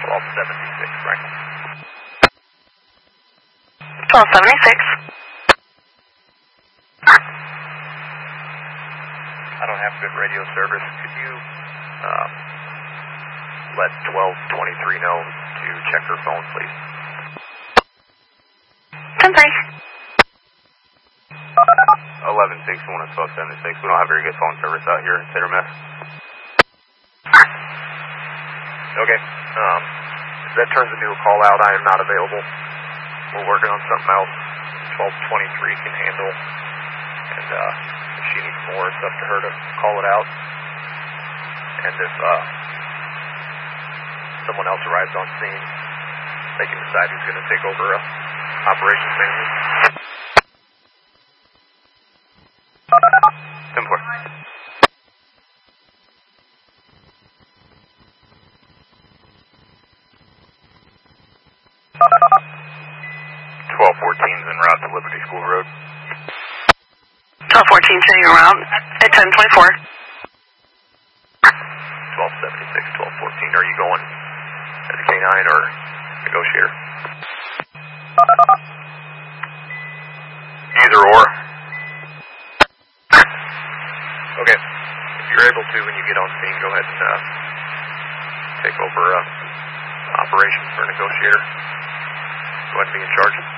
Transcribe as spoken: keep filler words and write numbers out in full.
twelve seventy-six, Franklin. twelve seventy-six. I don't have good radio service. Could you uh, let twelve twenty-three know to check her phone, please? ten three. eleven sixty-one and twelve seventy-six. We don't have very good phone service out here in Hit or Miss. Okay. Um, if that turns into a call out, I am not available. We're working on something else. twelve twenty-three can handle. And uh, if she needs more, it's up to her to call it out. And if uh, someone else arrives on scene, they can decide who's going to take over uh, operations management. ten four. twelve fourteen is en route to Liberty School Road. twelve fourteen sitting around at ten twenty-four. twelve seventy-six, twelve fourteen. Are you going as a K nine or negotiator? Either or. Okay. If you're able to, when you get on scene, go ahead and uh, take over uh, operations for negotiator. Go ahead and be in charge.